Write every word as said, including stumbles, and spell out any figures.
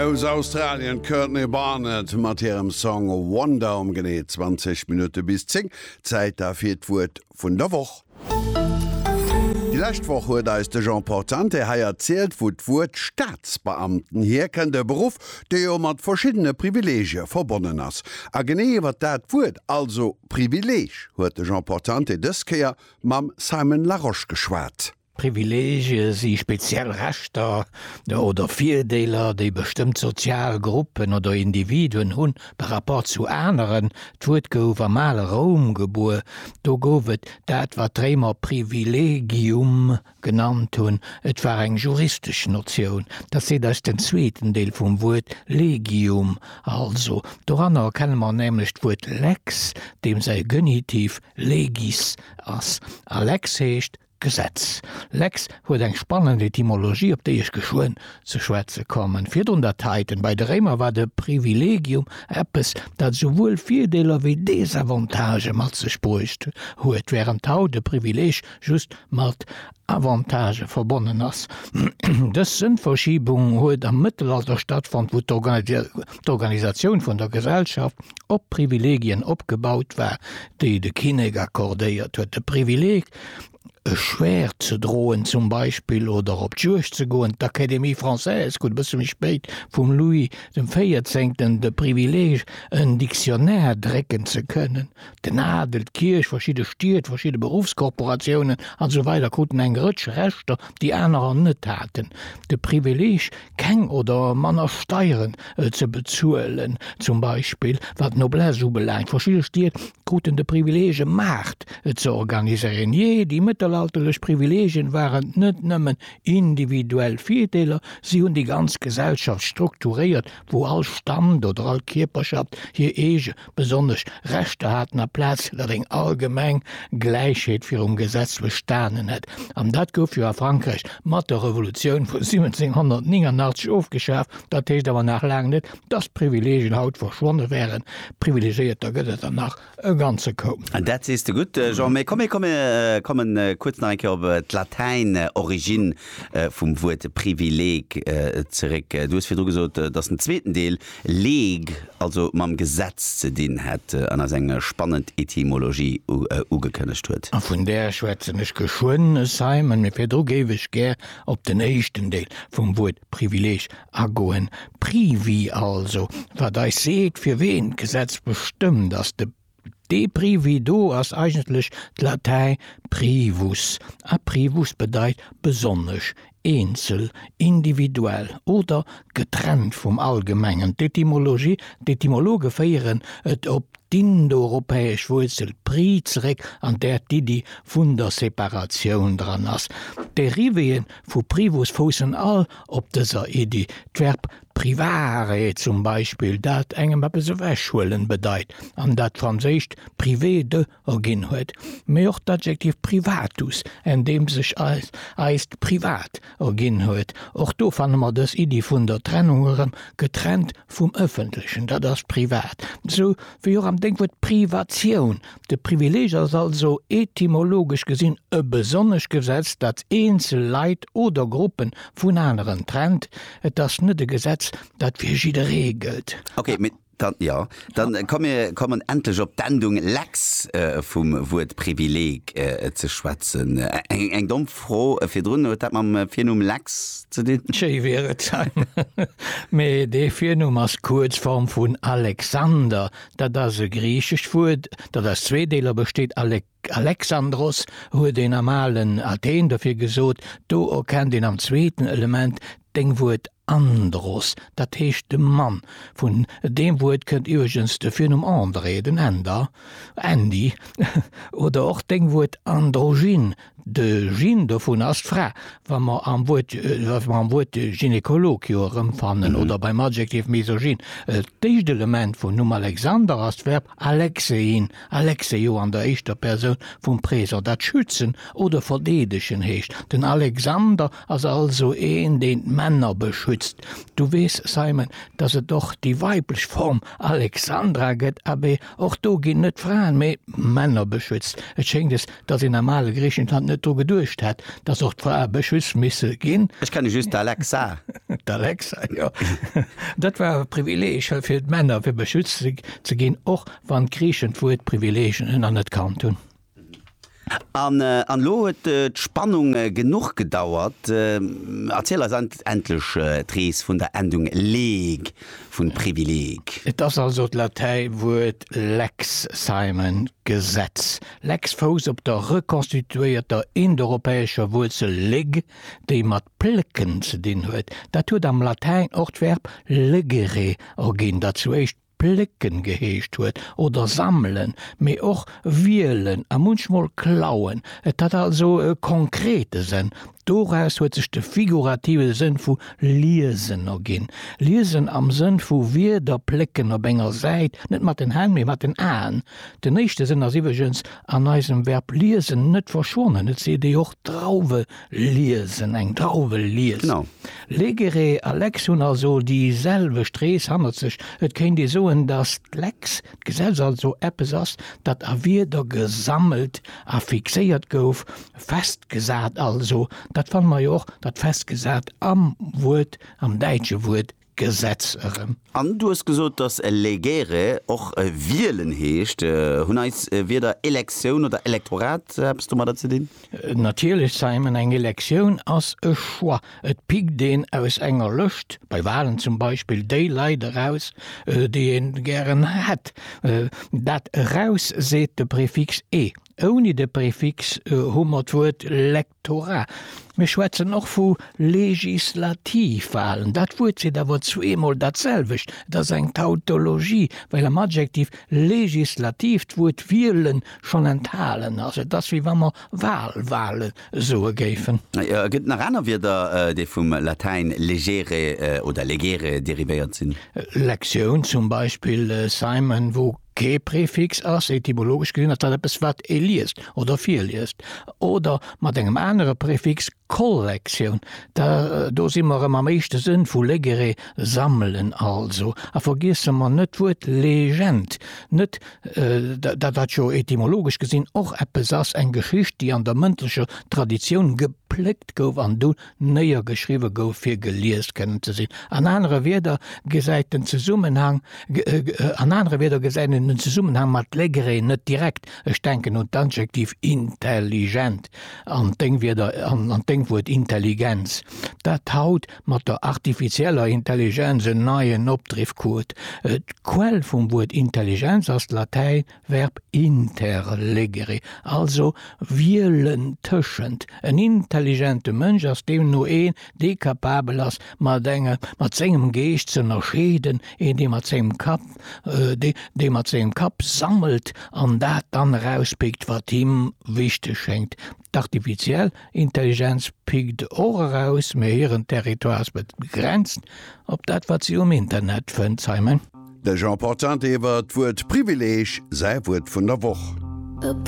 aus Australien Courtney Barnett mat ihrem Song Wonder umgeneet zwanzig Minuten bis zehn. Zeit dafür d'Wurt vun der Woche. Die Lächtwoch huet da ist de Jean Portante ha erzählt, wo d'Wurt Staatsbeamten hier kennt der Beruf, der jo mat verschiedene Privilegien verbonnen ass. A genee wat dat Wurt also Privileg huet de Jean Portante dëskeer mam Simon Laroche geschwat. Privilegie sie speziell Rechter oder Vierdeler, die bestimmt Sozialgruppen oder Individuen hun par rapport zu anderen tut gower mal Raumgebur, do gowet dat war dreimer Privilegium genannt hun, et war eng juristisch Notion, dat se das den zweiten Deel vum Wort Legium, also doranner kann man nämlich Wort Lex, dem sei Genitiv Legis ass. Alex hecht Gesetz. Lex huet eng spannende Etymologie, op déi ich geschwoen ze Schwäze kommen. vierhundertheiten bei der Römer war de Privilegium Appes, dat sowohl Vierdeler wie Desavantage mat ze sprocht huet, während tau de Privileg just mat Avantage verbonnen ass. Dëssen Verschiebung huet am Mittelalter stattfand, wo d'Organisation vun der Gesellschaft op Privilegien opgebaut war, déi de Kinne akkordéiert huet. De Privileg schwer zu drohen zum Beispiel oder op Joch zu goen d'Akademie Française gut bis mich spät vum Louis dem vierzehnten de Privileg een Diktionär drecken zu können. Den Adel, Kirch, verschiedene Stiert, verschiedene Berufskorporationen an so weiter guten eng Rëtsch Rechter, die einer net taten. De Privileg keng oder manner Steieren äh, zu bezuelen, zum Beispiel wat Noblesse beleint. Verschiedene Stiert guten de Privilege Macht äh, zu organisieren. Je die Mittelalterlech Privilegien waren net nëmmen individuell Vierdeler, sie hun die ganz Gesellschaft strukturiert, wo all Stand oder all Kierperschaft hier ege besonders Rechte hatten a Platz, dat eng allgemeng Gleichheit fir um Gesetz bestaanen het. Am dat gouf ja Frankreich mat der Revolution von siebzehnhundertneunundachtzig aufgeschafft, dat hecht aber nach lang net, dass Privilegien haut verschwonnen wären. Privilegiert da gëtt danach e ganze kom. Dat is gut, Jean, komme komme kommen kurz nach op d Latein-Origin äh, vum Wort Privileg äh, zurück. Du hast fir gesot, dats den zweiten Deel Leg, also mam Gesetz ze den het äh, an as enger spannend Etymologie äh, ugekënnecht huet. Vun der Schwezennech geschwonnen Simon fir do gewech gär op den echten Deel vum Wort Privileg agoen. Privi also, wat da seet fir wen Gesetz bestimmt, ass de De privido as eigentlich Latein privus. A privus bedeit besonnech, einzel, individuell oder getrennt vom Allgemengen. D'Etymologie, d'Etymologe feieren et op d'indoeuropäisch Wurzel Prizrek an der Didi vun der Separation dran ass. Derivien vu Privus fussen all op deser Idi. D'Verb privare zum Beispiel, dat engem Mappe se wäschwellen bedeit, an dat Franzésicht privé de ergin huet. Mei och d'Adjektiv privatus, en dem sech als eist privat ergin huet. Och do fannemmer des Idi vun der Trennungerem getrennt vum Öffentlichen, dat das privat. So wie am Denkwort Privation. De Privileg as also etymologisch gesinn e besonnech Gesetz, dat Einzel Leiit oder Gruppen vun anderen trennt, et das net de Gesetz, dat fir schiede regelt. Okay, mit dann, ja, dann ja. kommen kommen endlich op d'Endung Lex äh, vum Wort Privileg äh, zu schwatzen. Eng eng dumm froh äh, fir drun dat man fir um Lex zu den. Tschei wäre Me de fir as Kurzform vun Alexander, dat da se griechisch fut, dat das Zwedeler besteht Alex Alexandros huet den normalen Athen dafür gesot, do erkennt den am zweiten Element Dengwurt Andros, dat heescht de Mann. Vun dem Wort könnt ügens de Film um anreden, Ender, Andy, oder auch Dengwurt Androgyn, de Gin davon as fra, wenn man am Wort, äh, am Wort Gynäkologium fannen mhm. oder beim Adjektiv Misogyn. Das Element von Num Alexander als Verb Alexein, Alexeo an der echter Person vom Präser, dat schützen oder verdedischen hecht. Den Alexander als also een den Männer beschützt. beschützt. Du weißt, Simon, dass er doch die weibliche Form Alexandra geht, aber auch du gehen nicht Frauen mehr Männer beschützt. Es schenkt es, dass in normale Griechenland nicht so gedurcht hat, dass auch Frauen beschützt müssen gehen. Ich kann just Alexa. Alexa, ja. Das war ein Privileg für die Männer, für beschützt zu gehen, auch wenn Griechen vor Privilegien nicht kann tun. An, äh, an lo het äh, Spannung äh, genug gedauert äh, erzähl als endlich äh, Dres vun der Endung leg vun Privileg. Das also d Lateinwurt Lex Simon Gesetz. Lex fous op der rekonstituierter indoeuropäischer Wurzel leg, déi mat Plicken ze den huet. Dat huet am Latein Ortwerb legere orgin dazu echt Plicken geheescht huet oder sammeln, méi och wieelen a munchmoll klauen, et hat also e konkrete sinn. Doaus huet sech de figurative Sinn vu Liesen er ginn. Liesen am Sinn vu wie der Plicken op enger seit, net mat den Hand méi mat den Ahn. De nächte sinn as iwwergens an eisem Verb Liesen net verschonnen, et se de och Trauwe Liesen, eng Trauwe Liesen. Legere Alex hun also dieselbe Strees handelt sech, et kenint Di soen dat Lex Gesell also Appppes ass, dat a wie der gesammelt a fixéiert gouf, festgesat also, dat fan ma joch dat festgesat am Wut am deitsche Wut Gesetz. An du hast gesot, dass e legere och äh, Wieelen heescht hun äh, äh, wie der Elektion oder Elektorat habst du mal dazu den? Äh, natürlich Simon eng Elektion ass e Schwa. Et pik den aus enger Lucht, bei Wahlen zum Beispiel Daylight raus, äh, die en gern hat. Äh, dat raus seet de Präfix e. Oni de Präfix hummerwurt äh, Lektorat. Me schwätzen noch vu Legislativwahlen. Dat wurt se dawer zwemal datselwicht. Das eng Tautologie, weil am Adjektiv legislativ wurt Wieelen schon enthalen. Also das wie wammer Wahlwahlen so gefen. Ja, gibt nach einer wie der äh, de vum Latein legere äh, oder legere deriviert sinn. Lektion zum Beispiel äh, Simon, wo Präfix ass etymologisch gesinn, dat es wat e liest oder viel liest. Oder mat engem andere Präfix Kollektion. Da do immer am meeschte sinn vu legere sammeln also. A vergisse man net wurt legend. Net äh, dat dat jo etymologisch gesinn och Appppes ass eng Geschicht, die an der mündlicher Tradition geplickt gouf an du neier geschriwe gouf fir geliest kennen ze sinn. An andere Weder gesäiten Zusammenhang äh, an andere Weder gesäiten Zusammenhang mat legere net direkt ech denken und adjektiv intelligent an an Denkwur Intelligenz. Dat haut mat der artificieller Intelligenz en neien Opdrifkurt. Et Quell vum Wort Intelligenz as Latein Verb interlegere, also wieelen tschend. En intelligente Mënch ass dem no een de kapabel ass mat dinge mat segem Geicht ze erscheden, en de mat segem Kap äh, de, de mat segem Kap sammelt an dat dann rauspikt, wat ihm wichte schenkt. D'artificiell Intelligenz pikt Ohr raus, mé hireieren Territoires begrenzt, op dat wat sie um Internet fënnt, Simon. De Jean Portant iwwer d'wurt Privileg sei Wut vun der Woch.